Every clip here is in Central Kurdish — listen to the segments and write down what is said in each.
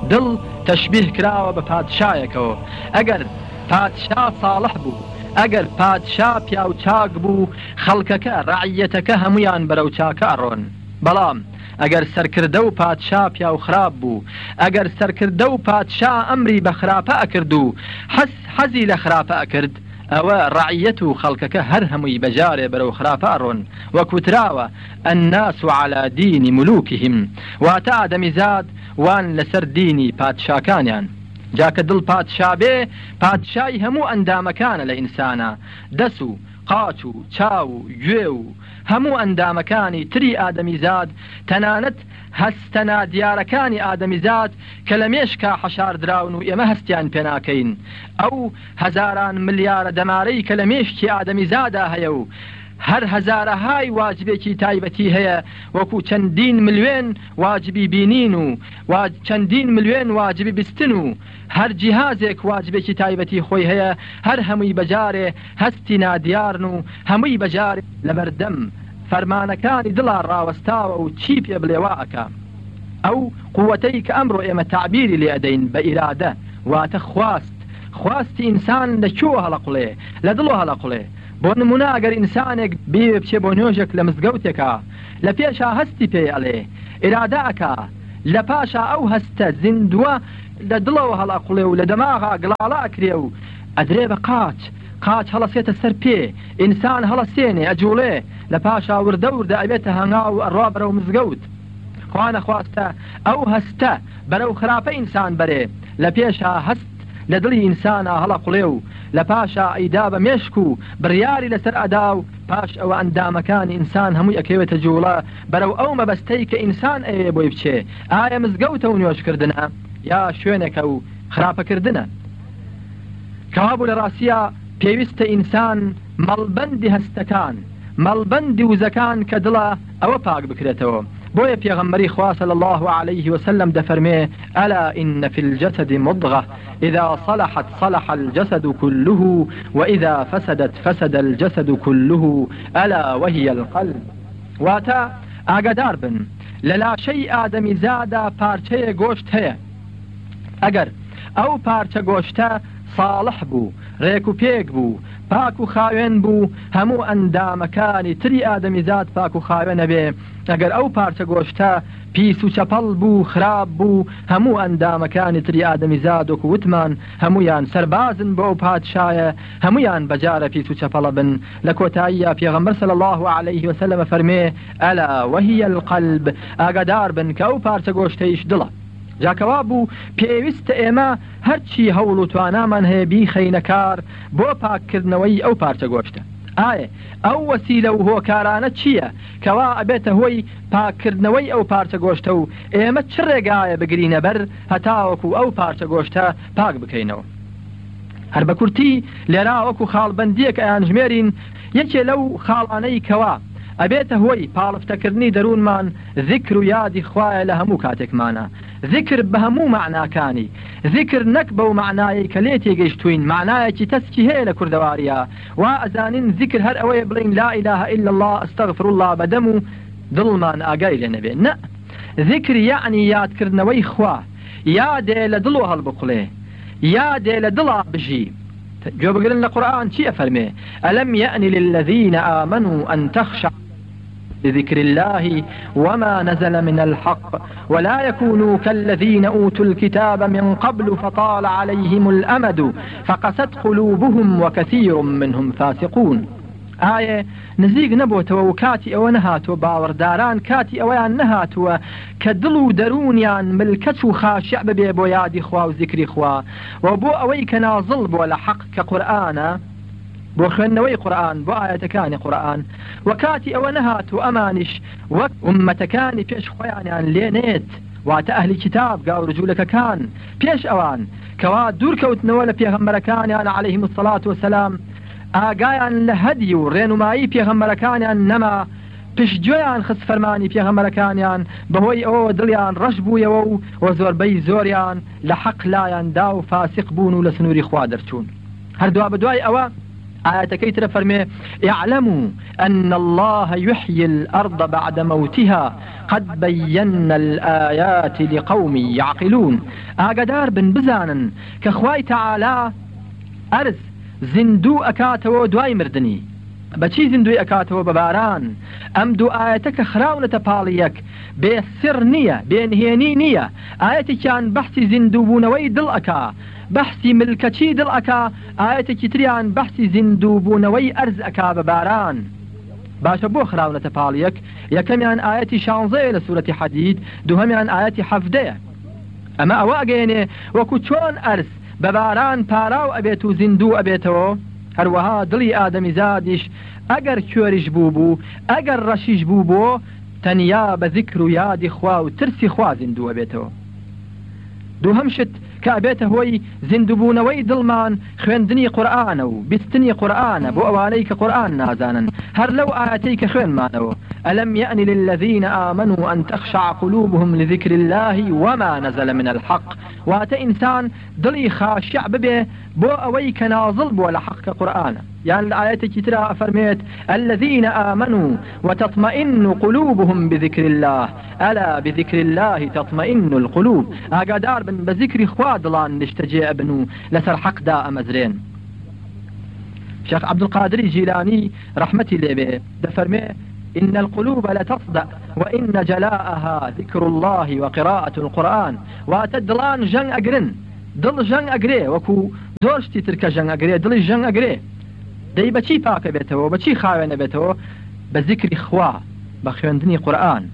دڵ تەشبیه کراوە بە پادشایەکەوە. ئەگەر پادشا ساڵح بوو، ئەگەر پادشا پیاو چاک بوو، خەڵکەکە ڕەعیەتەکە هەمویان بەرەو چاکە ئەڕۆن. بەڵام ئەگەر سەرکردە و پادشا پیاو خراپ بوو، ئەگەر سەرکردە و پادشا ئەمری بە خراپە ئەکرد و حەزی لە خراپە ئەکرد، ئەوە ڕەعیەت و خەڵکەکە هەر هەمووی بەجارێ بەرەو خراپە ئەڕۆن. وەکوتراوە الناس على دین ملوکهم، واتە ئادەمیزاد وان لەسەر دینی پادشاکانیان. جاکە دڵ پادشا بێ، پادشای هەموو ئەندامەکانە لە ئینسانە، دەس و قاچ و چاو و گوێ و هەموو ئەندامەکانی تری ئادەمیزاد، تەنانەت هەستەنا دیارەکانی ئادەمیزاد کە لە مێشکا حەشار دراون و ئێمە هەستیان پێناکەین، ئەو هەزاران ملیارە دەمارەی کە لە مێشکی ئادەمیزادا هەیە و هەر هەزارەهای واجبێکی تایبەتی هەیە، وەکو چەندین ملیۆن واجبی بینین و چەندین ملیۆن واجبی بیستن و هەر جیهازێک واجبێکی تایبەتی خۆی هەیە، هەر هەمووی بەجارێ هەستی نادیارن و هەمووی بەجارێ لەبەردەم فەرمانەکانی دڵا ڕاوەستاوە و چی پێ بڵێوا ئەکا. ئەو قووەتەی کە ئەمڕۆ ئێمە تعبیری لێ ئەدەین بە ئیرادە، واتە خواستی ئینسان لەکوێوە هەڵەقوڵێ؟ لە دڵۆ هەڵەقوڵێ. بۆ نمونە ئەگەر ئینسانێک بێ بچێ بۆ نوێژێک لە مزگەوتێکە، لە پێشا هەستی پێ ئەڵێ، ئیرادە ئەکا، لە پاشا ئەو هەستە زیندووە لە دڵەوە هەڵەقوڵێ و لە دەماغا گڵاڵە ئەکرێ و ئەدرێ بە قاچ هەڵەسێتە سەر پێ، ئینسان هەڵەسێنێ ئەجوڵێ، لە پاشا وردە ئەبێتە هەنگا و ئەڕوا بەرەو مزگەوت. خوا نەخواستە ئەو هەستە بەرەو خراپە ئینسان بەرێ، لە پێشا هەست لە دڵی ئینسانە هەڵەقوڵێ و لە پاشا ئەیدا بە مێشک و بڕیاری لەسەر ئەدا و پاش ئەوە ئەندامەکان ئینسان هەمووی ئەکەوێتە جوڵە بەرەو ئەو مەبەستەی کە ئینسان ئەوێ بۆی بچێ. ئایا مزگەوتە و نوێژکردنە یا شوێنێکە و خراپەکردنە؟ کەوابوو لە ڕاستیە پێویستە ئینسان مەڵبەندی هەستەکان، مەڵبەندی وزەکان کە دڵە ئەوە پاک بکرێتەوە. بۆیە پێغەمبەری خوا صلی الله عليه وسلم دەفەرمێ: ألا إن في الجسد مضغة إذا صلحت صلح الجسد كله وإذا فسدت فسد الجسد كله ألا وهي القلب. واتە ئاگادار بن، لە لاشەی ئادەمی زادا پارچەیە گۆشت هەیە، ئەگەر ئەو پارچە گۆشتە صالح بوو، ڕێک و پێک بوو، پاک و خاوێن بوو، هەموو ئەندامەکانی تری ئادەمیزاد پاک و خاوێنە بێ. ئەگەر ئەو پارچە گۆشتە پیس و چەپەڵ بوو، خراپ بوو، هەموو ئەندامەکانی تری ئادەمیزاد وەکو وتمان هەمویان سەربازن بۆ ئەو پادشایە، هەمویان بەجارە پیس و چەپەڵە بن. لە کۆتاییە پێغەمبەر صلی الله عليه وسلم فەرمێ: ألا وهي القلب، ئاگادار بن کە ئەو پارچە گۆشتەیش دڵە. جاکەوا بوو پێویستە ئێمە هەرچی هەوڵ و توانامان هەیە بیخەینە کار بۆ پاککردنەوەی ئەو پارچە گۆشتە. ئایا ئەو وەسیلە و هۆکارانە چییە کەوا ئەبێتە هۆی پاککردنەوەی ئەو پارچە گۆشتە و ئێمە چ ڕێگایە بگرینە بەر هەتاوەکو ئەو پارچە گۆشتە پاک بکەینەوە؟ هەر بە کورتی لێرا وەکو خاڵبەندیەک ئەیان ژمێرین، یەکێ لەو خاڵانەی کەوا ئەبێتە هۆی پاڵفتەکردنی دەروونمان ذکر و یادی خوایە لە هەموو کاتێکمانە. ذکر بە هەموو معناکانی، ذکر نەک بەو معنایە کە لێ تێگەیشتوین، معنایەکی تەسکی هەیە لە کوردەواریە، وا ئەزانین ذکر هەر ئەوەیە بڵین لا إله إلا الله ئەستەغفر الله بەدەم و دڵمان ئاگای لێ نەبێ. نە، ذکر یعنی یادکردنەوەی خوا، یادێ لە دڵۆ هەڵبقڵێ، یادێ لە دڵا بژی. گوێ بگرن لە قورئان چی ئەفەرمێ؟ ألم يأن للذين آمنوا أن تخشع لذكر الله وما نزل من الحق ولا يكونوا كالذين أوتوا الكتاب من قبل فطال عليهم الأمد فقست قلوبهم وكثير منهم فاسقون. ئایا نزیک نەبووتەوە و کاتی ئەوە نەهاتوە باوەڕداران کاتی ئەوەیان نەهاتووە کە دڵ و دەرونیان ملکەچ و خاشع ببێ بۆ یادی خوا و زیکری خوا و بۆ ئەوەی کە نازڵ بووە لە حەق کە قورئانە، بۆ خوێندنەوەی قورئان، بۆ ئاەتەکانی قورئان، و کاتی ئەوە نەهاتوو ئەمانیش وەک ئوممەتەکانی پێش خۆیانیان لێ نێت، واتە ئەهلی کتاب گاورجوولەکەکان پێش ئەوان کەوا دوورکەوتنەوە لە پێغەمبەرەکانیان عەلەیهیم السەڵات وەسەلام، ئاگایان لە هەدی و ڕێنمایی پێغەمبەرەکانیان نەما، پشتگوێیان خست فەرمانی پێغەمبەرەکانیان، بەهۆی ئەوە دڵیان ڕەش بوویەوە و زۆربەی زۆریان لە حەق لایەندا و فاسق بوون و لە سنووری خوا دەرچوون. هەردووا بەدوای ئەوە آياتكي ترفرمي اعلموا أن الله يحيي الأرض بعد موتها قد بينا الآيات لقوم يعقلون. آقدار بن بزانا كخواي تعالى أرز زندو أكاتو دواي مردني بچی زندوی ئەکاتەوە بە باران. ئەم دوو ئاەتەکە خراونەتە پاڵیەک بێسر نییە، بێنهێنی نییە. ئاەتێکیان بەحسی زیندووبوونەوەی دڵ ئەکا، بەحسی ملکەچی دڵ ئەکا، ئاەتێکی تریان بەحسی زیندووبوونەوەی ئەرز ئەکا بە باران. باشە بۆ خراونەتە پاڵیەک؟ یەکەمیان ئاەتی 16 لە سوورەتی حەدید، دووهەمیان ئاەتی 17. ئەمە ئەوە ئەگەیەنێ وەکو چۆن ئەرز بە باران پاراو ئەبێت و زیندوو ئەبێتەوە، هەروەها دڵی ئادەمی زادیش ئەگەر کوێریش بوو ئەگەر ڕەشیش بوو بۆ تەنیا بە ذیکر و یادی خوا و ترسی خوا زیندوو ئەبێتەوە. دووهەم شت کە ئەبێتە هۆی زیندووبوونەوەی دڵمان خوێندنی قورئانە و بیستنی قورئانە بۆ ئەوانەی کە قورئان نازانن. هەر لەو ئاەتەی کە خوێنمانەوە ألم يأن للذين آمنوا أن تخشع قلوبهم لذكر الله وما نزل من الحق. واتە ئینسان دڵی خاشع ببێ بۆ ئەوەی کە نازڵ بووە لە حەق قورئانە. يعني الآياتي ترى أفرميت الذين آمنوا وتطمئن قلوبهم بذكر الله ألا بذكر الله تطمئن القلوب. أقدار بن بذكر خوادلان نشتجي ابنو لسر حق دا أمزرين. شيخ عبد القادر الجيلاني رحمتي لبه دفرمي إن القلوب لتصدأ وإن جلاءها ذكر الله وقراءة القرآن. واتدلان جن أقرن دل جن أقري وكو زورشتي ترك جن أقري دل جن أقري دەی بەچی پاکە بێتەوە، بەچی خاوێنە بێتەوە؟ بە ذیکری خوا، بە خوێندنی قورئان.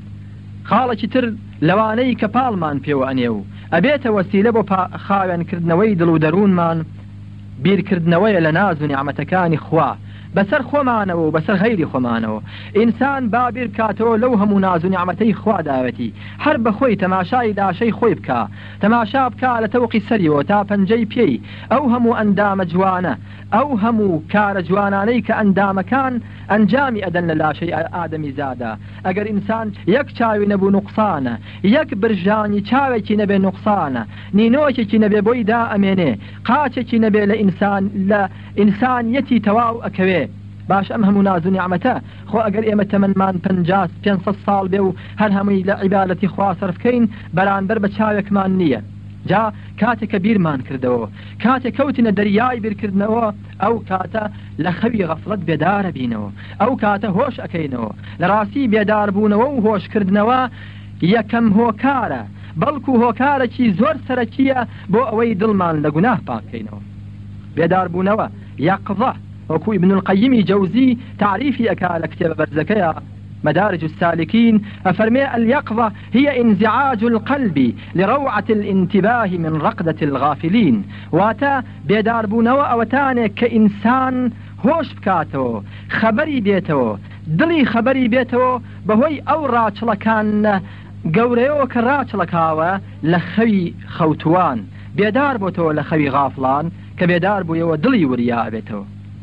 خاڵێکی تر لەوانەی کە پاڵمان پێوە ئەنێ و ئەبێتە وەسیلە بۆ خاوێنکردنەوەی دڵ و دەروونمان، بیرکردنەوەیە لە ناز و نیعمەتەکانی خوا بەسەر خۆمانەوە و بەسەر غەیری خۆمانەوە. ئینسان با بیر کاتەوە لەو هەموو ناز و نیعمەتەی خوا داوەتی، هەر بەخۆی تەماشای داشەی خۆی بکە، تەماشا بکە لە تەوقی سەریەوە تا پەنجەی پێی ئەو هەموو ئەندامە جوانە، ئەو هەموو کارە جوانانەی کە ئەندامەکان ئەنجامی ئەدەن لە لاشەی ئادەمی زادە. ئەگەر ئینسان یەک چاوی نەبوو نوقسانە، یەک برژانی چاوێکی نەبێ نوقسانە، نینۆکێکی نەبێ بۆی دا ئەمێنێ، قاچێکی نەبێ لە ئینسانیەتی تەواو ئەکەوێ. باش ئەم هەموو ناز و نیعمەتە خۆ ئەگەر ئێمە تەمەنمان 500 ساڵ بێ و هەر هەمووی لە عیبادەتی خوا سەرف بکەین بەرامبەر بە چاوێکمان نییە. جا کاتێکە بیرمان کردەوە، کاتێک کەوتینە دەریای بیرکردنەوە، ئەو کاتە لە خەوی غەفڵەت بێدارە بینەوە، ئەو کاتە هۆش ئەکەینەوە. لە ڕاستی بێداربوونەوە و هۆشکردنەوە یەکەم هۆکارە، بەڵکو هۆکارێکی زۆر سەرەکیە بۆ ئەوەی دڵمان لە گوناه پاکەینەوە. بێداربوونەوە یەقظە، وەکو ابن القيم جوزي تعريفي أكا لكتاب برزكيا مدارج السالكين أفرمي اليقظة هي انزعاج القلب لروعة الانتباه من رقدة الغافلين. واتا بيداربونوا أوتاني كإنسان هوش بكاتو خبري بيتو دلي خبري بيتو بهوي أو راچلكان قوريو كراچلكاوة لخوي خوتوان بيدار بوتو لخوي غافلان كبيدار بويو دلي وريا بيتو.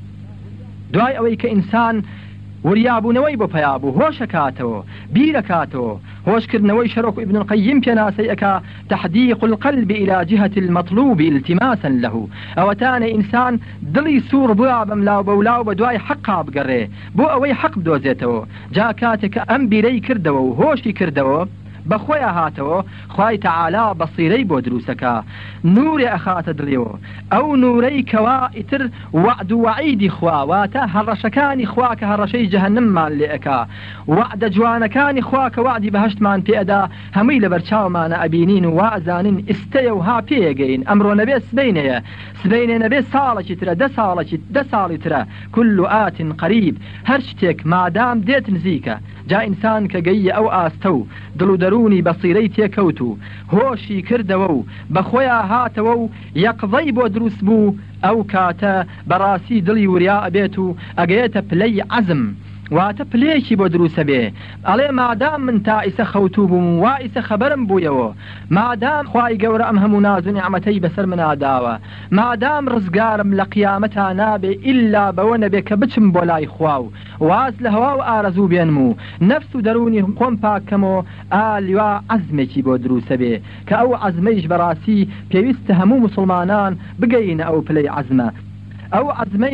دوای ئەوەی کە ئینسان وریابوونەوەی بۆ پەیابوو هۆشەکاتەوە، بیرەکاتەوە، هۆشکردنەوەی شەرۆک ابن القيم پێناسەی ئەکا تحديق القلب إلى جهة المطلوب التماسا له. ئەوەتانە ئینسان دڵی سوور بووە بەملاو بەولاو بە دوای حەقا بگەڕێ بۆ ئەوەی حەق بدۆزێتەوە. جا کاتێک ئەم بیرەی کردەوە و هۆشی کردەوە بەخۆیە هاتەوە، خوای تەعالا بەسیرەی بۆ دروستەکە، نورێ ئەخاتە دڵێەوە، ئەو نورەی کەوا ئیتر وعد و وعیدی خوا، واتە هەڕەشەکانی خوا کە هەڕەشەی جەهەنەممان لێ ئەکا، وعدە جوانەکانی خوا کە وعدی بەهەشتمان پێئەدا، هەمووی لەبەرچاومانە ئەبینین و وازانین ئستەیە و ها پێگەین. ئەمڕۆ نەبێ سبەینەیە، سبەینێ نەبێ ساڵێکی ترە، 10 ساڵی ترە، كل آت قریب، هەر شتێک مادام دێت نزیکە. جا ئینسان کە گەیە ئەو ئاستە و دڵ و دەرونی بەسیرەی تێکەوت و هۆشی کردەوە و بەخۆیان هاتەوە و یەقظەی بۆ دروست بوو، ئەو کاتە بەڕاستی دڵی وریا ئەبێت و ئەگەیەتە پلەی عەزم، واتە پلێکی بۆ دروستە بێ. ئەڵێ مادام من تا ئیسە خەوتوو بووم وا ئیسە خەبەرم بوویەوە، مادام خوای گەورە ئەم هەموو ناز و نیعمەتەی بەسەر مناداوە، مادام ڕزگارم لە قیامەتا نابێ ئیلا بەوە نەبێ کە بچم بۆ لای خوا و واز لە هەوا و ئارەزوو بێنم و نەفس و دەرونی خۆم پاکەمەوە، ئالوا عەزمێکی بۆ دروستە بێ کە ئەو عەزمەیش بەڕاستی پێویستە هەموو موسڵمانان بگەینە ئەو پلەی عەزمە. ئەو عەزمەیش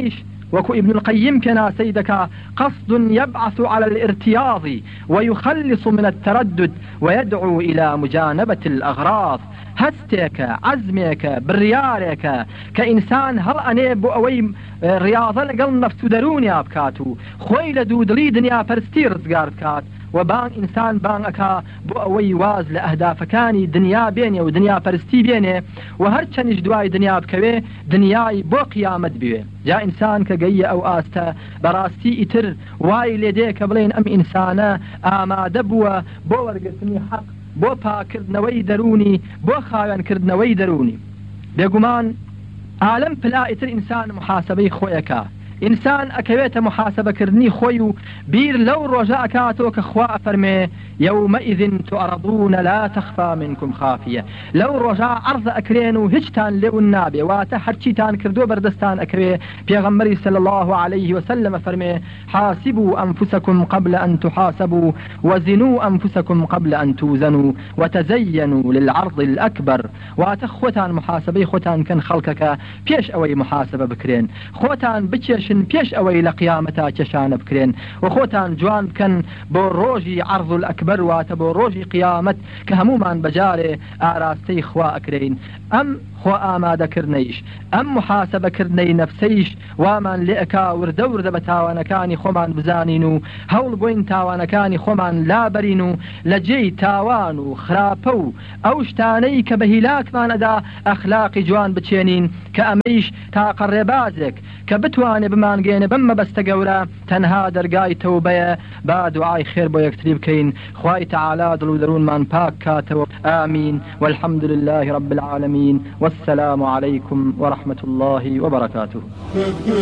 وكو ابن القيم كنا سيدك قصد يبعث على الارتياض ويخلص من التردد ويدعو إلى مجانبة الأغراض. هستيك عزمك بريارك كإنسان هل أنا بأوي رياضة لقل نفس دروني أبكاتو خويل دودلي دنيا فرستي رزقار بكات وبان إنسان بان أكا بأوي واز لأهداف كاني دنيا بيني ودنيا فرستي بيني وهرچنش دواي دنيا بكوي دنياي بو قيامت بيوي. جا إنسان كقية أو آستا براستي إتر واي لديك بلين أم إنسانا آما دبوا بو ورقتني حق بو پاکردنەوەی دەرونی بۆ خاوێنکردنەوەی دەرونی. بێگومان عالم پلا ئیتر ئینسان محاسبەی خۆیەکە. ئینسان ئەکەوێتە محاسبەکردنی خۆی و بیر لەو ڕۆژە ئەکاتەوە کە خوا ئەفەرمێ يومئذ تعرضون لا تخفى منكم خافية. لو رجاء عرض أكرين وهجتان لون نابي واتا حرشيتان كردو بردستان أكري بيغمري صلى الله عليه وسلم فرمي حاسبوا أنفسكم قبل أن تحاسبوا وزنوا أنفسكم قبل أن توزنوا وتزينوا للعرض الأكبر. واتا خوتان محاسبي خوتان كان خلقك بيش أوي محاسبة بكرين خوتان بتشن بيش أوي لقيامتا تشان بكرين وخوتان جوان كان بروجي عرض الأكبر واتبو روجي قيامت كهمومان بجاري آراستي خوا أكرين أم خوا آماده كرنيش أم محاسبة كرني نفسيش وامان لئكا وردور بتاوانكاني خومان بزانينو هول بوين تاوانكاني خومان لا برينو لجي تاوانو خرابو أوشتاني كبهلاك مان أدا أخلاق جوان بتشينين كأميش تا قربازك كبتواني بمان جين بما بستقورا تنها درقاي توبية با دعاي خير بو يكتريب كين خواي تعالى دلو درون من باك كاتو آمين والحمد لله رب العالمين والسلام عليكم ورحمة الله وبركاته.